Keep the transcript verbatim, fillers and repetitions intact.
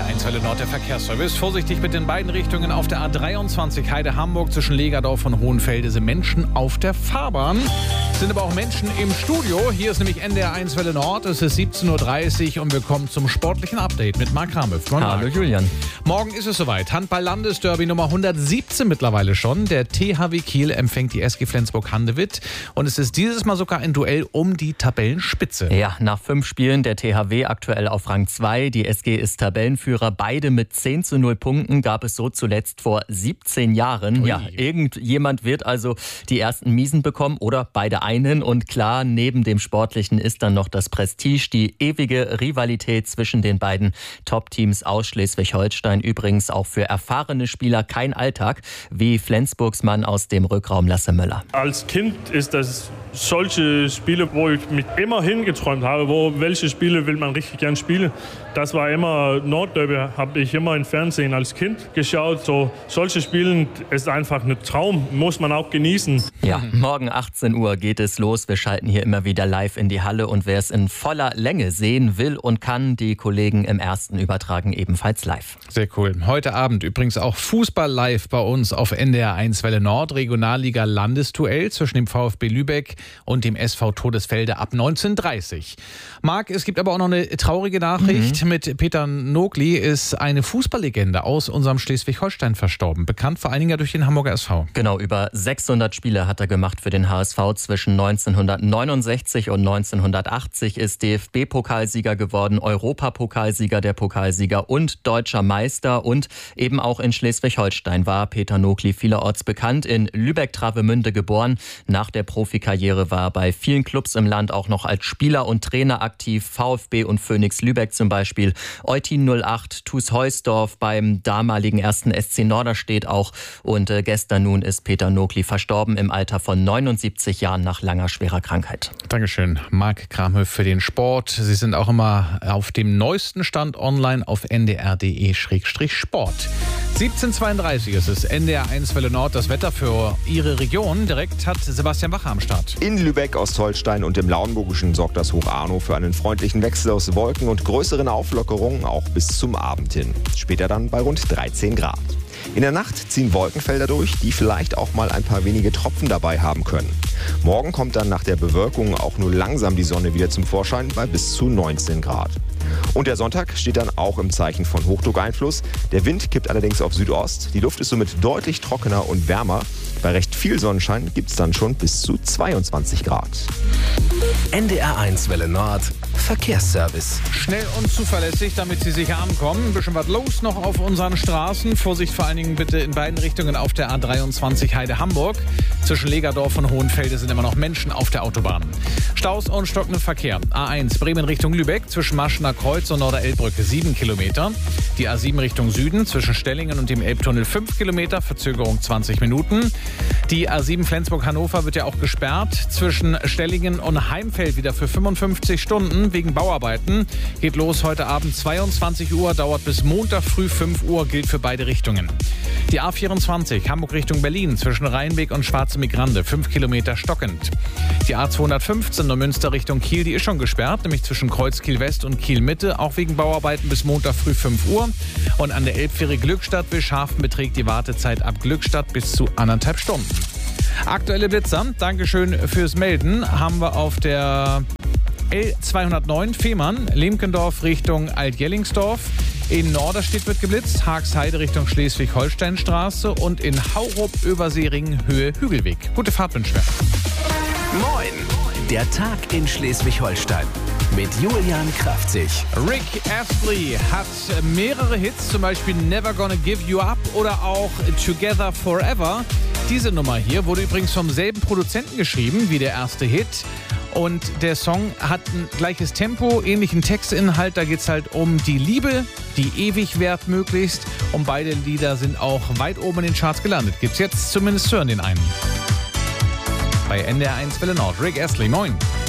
der eins Welle Nord, der Verkehrsservice. Vorsichtig mit den beiden Richtungen auf der A dreiundzwanzig Heide-Hamburg zwischen Legerdorf und Hohenfelde sind Menschen auf der Fahrbahn. Sind aber auch Menschen im Studio. Hier ist nämlich N D R eins Welle Nord. Es ist siebzehn Uhr dreißig und wir kommen zum sportlichen Update mit Marc Ramöw. Hallo Julian. Morgen ist es soweit. Handball-Landesderby Nummer hundertsiebzehn mittlerweile schon. Der T H W Kiel empfängt die S G Flensburg-Handewitt. Und es ist dieses Mal sogar ein Duell um die Tabellenspitze. Ja, nach fünf Spielen der T H W aktuell auf Rang zwei. Die S G ist Tabellenführer. Beide mit zehn zu null Punkten. Gab es so zuletzt vor siebzehn Jahren. Ui. Ja, irgendjemand wird also die ersten Miesen bekommen oder beide einen. Und klar, neben dem Sportlichen ist dann noch das Prestige, die ewige Rivalität zwischen den beiden Top-Teams aus Schleswig-Holstein. Übrigens auch für erfahrene Spieler kein Alltag, wie Flensburgs Mann aus dem Rückraum Lasse Möller. Als Kind ist das solche Spiele, wo ich mich immer hingeträumt habe, wo welche Spiele will man richtig gern spielen. Das war immer Nordderby, habe ich immer im Fernsehen als Kind geschaut. So solche Spiele ist einfach ein Traum, muss man auch genießen. Ja, morgen achtzehn Uhr geht es los. Wir schalten hier immer wieder live in die Halle und wer es in voller Länge sehen will und kann, die Kollegen im Ersten übertragen ebenfalls live. Sehr cool. Heute Abend übrigens auch Fußball live bei uns auf N D R eins Welle Nord. Regionalliga Landesduell zwischen dem VfB Lübeck und dem S V Todesfelde ab neunzehn Uhr dreißig. Marc, es gibt aber auch noch eine traurige Nachricht. Mhm. Mit Peter Nogli ist eine Fußballlegende aus unserem Schleswig-Holstein verstorben. Bekannt vor allen Dingen ja durch den Hamburger S V. Genau, über sechshundert Spiele hat er gemacht für den H S V. Zwischen neunzehnhundertneunundsechzig und neunzehnhundertachtzig ist D F B-Pokalsieger geworden, Europapokalsieger, der Pokalsieger und deutscher Meister. Und eben auch in Schleswig-Holstein war Peter Nogli vielerorts bekannt. In Lübeck-Travemünde geboren. Nach der Profikarriere war er bei vielen Clubs im Land auch noch als Spieler und Trainer aktiv. VfB und Phoenix Lübeck zum Beispiel. Eutin null acht, TuS Heusdorf beim damaligen ersten S C Norderstedt auch. Und äh, gestern nun ist Peter Nogli verstorben im Alter von neunundsiebzig Jahren nach langer schwerer Krankheit. Dankeschön, Marc Kramhöf für den Sport. Sie sind auch immer auf dem neuesten Stand online auf n d r punkt d e Schrägstrich sport. siebzehn Uhr zweiunddreißig ist es, N D R eins Welle Nord, das Wetter für Ihre Region. Direkt hat Sebastian Wacher am Start. In Lübeck, Ostholstein und im Lauenburgischen sorgt das Hoch Arno für einen freundlichen Wechsel aus Wolken und größeren Auflockerungen, auch bis zum Abend hin. Später dann bei rund dreizehn Grad. In der Nacht ziehen Wolkenfelder durch, die vielleicht auch mal ein paar wenige Tropfen dabei haben können. Morgen kommt dann nach der Bewölkung auch nur langsam die Sonne wieder zum Vorschein bei bis zu neunzehn Grad. Und der Sonntag steht dann auch im Zeichen von Hochdruckeinfluss. Der Wind kippt allerdings auf Südost. Die Luft ist somit deutlich trockener und wärmer. Bei recht viel Sonnenschein gibt es dann schon bis zu zweiundzwanzig Grad. N D R eins Welle Nord, Verkehrsservice. Schnell und zuverlässig, damit Sie sicher ankommen. Ein bisschen was los noch auf unseren Straßen. Vorsicht vor allen Dingen bitte in beiden Richtungen auf der A dreiundzwanzig Heide-Hamburg. Zwischen Legerdorf und Hohenfelde sind immer noch Menschen auf der Autobahn. Staus und stockender Verkehr. A eins Bremen Richtung Lübeck zwischen Maschener Kreuz und Norderelbbrücke sieben Kilometer. Die A sieben Richtung Süden zwischen Stellingen und dem Elbtunnel fünf Kilometer, Verzögerung zwanzig Minuten. Die A sieben Flensburg-Hannover wird ja auch gesperrt. Zwischen Stellingen und Heimfeld wieder für fünfundfünfzig Stunden wegen Bauarbeiten. Geht los heute Abend zweiundzwanzig Uhr, dauert bis Montag früh fünf Uhr, gilt für beide Richtungen. Die A vierundzwanzig Hamburg Richtung Berlin zwischen Rheinweg und Schwarze Migrande fünf Kilometer stockend. Die A zweihundertfünfzehn Neumünster Richtung Kiel, die ist schon gesperrt, nämlich zwischen Kreuzkiel West und Kiel Mitte, auch wegen Bauarbeiten bis Montag früh fünf Uhr. Und an der Elbfähre Glückstadt-Wischhafen beträgt die Wartezeit ab Glückstadt bis zu anderthalb Stunden. Aktuelle Blitzer, Dankeschön fürs Melden, haben wir auf der L zweihundertneun Fehmarn, Lemkendorf Richtung Altjellingsdorf. In Norderstedt wird geblitzt, Haagsheide Richtung Schleswig-Holstein-Straße und in Haurup-Überseeringen Höhe Hügelweg. Gute Fahrt wünschen wir. Moin, der Tag in Schleswig-Holstein mit Julian Kraftzig. Rick Astley hat mehrere Hits, zum Beispiel Never Gonna Give You Up oder auch Together Forever. Diese Nummer hier wurde übrigens vom selben Produzenten geschrieben wie der erste Hit. Und der Song hat ein gleiches Tempo, ähnlichen Textinhalt. Da geht es halt um die Liebe, die ewig währt möglichst. Und beide Lieder sind auch weit oben in den Charts gelandet. Gibt's jetzt zumindest zu hören, den einen. Bei N D R eins Welle Nord. Rick Astley, moin.